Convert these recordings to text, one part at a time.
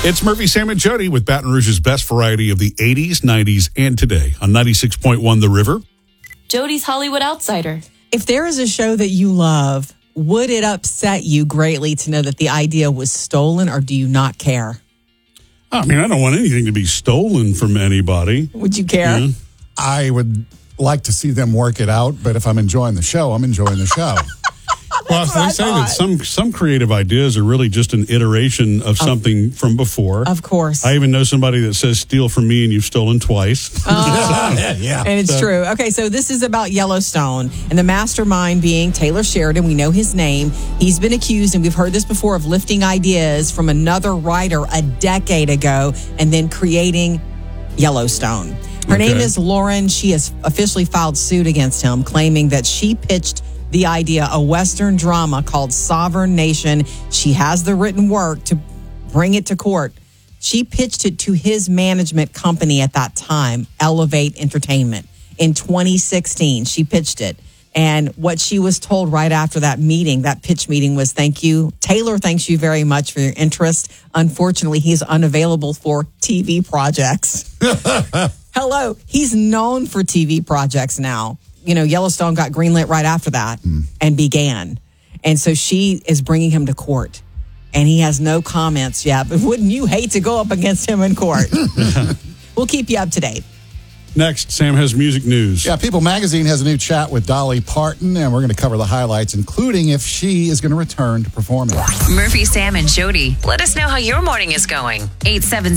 It's Murphy, Sam, and Jody with Baton Rouge's best variety of the 80s, 90s, and today on 96.1 The River. Jody's Hollywood Outsider. If there is a show that you love, would it upset you greatly to know that the idea was stolen, or do you not care? I mean, I don't want anything to be stolen from anybody. Would you care? Yeah. I would like to see them work it out, but if I'm enjoying the show, I'm enjoying the show. Well, they say that some creative ideas are really just an iteration of something from before. Of course. I even know somebody that says, steal from me and you've stolen twice. Yeah. And it's true. Okay, so this is about Yellowstone and the mastermind being Taylor Sheridan. We know his name. He's been accused, and we've heard this before, of lifting ideas from another writer a decade ago and then creating Yellowstone. Her name is Lauren. She has officially filed suit against him, claiming that she pitched the idea, a Western drama called Sovereign Nation. She has the written work to bring it to court. She pitched it to his management company at that time, Elevate Entertainment. In 2016, she pitched it. And what she was told right after that meeting, that pitch meeting, was, thank you. Taylor thanks you very much for your interest. Unfortunately, he's unavailable for TV projects. Hello, he's known for TV projects now. You know, Yellowstone got greenlit right after that and began. And so she is bringing him to court. And he has no comments yet. But wouldn't you hate to go up against him in court? We'll keep you up to date. Next, Sam has music news. Yeah, People Magazine has a new chat with Dolly Parton, and we're going to cover the highlights, including if she is going to return to performing. Murphy, Sam, and Jody, let us know how your morning is going.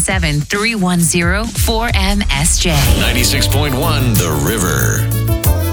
877-310-4MSJ. 96.1 The River.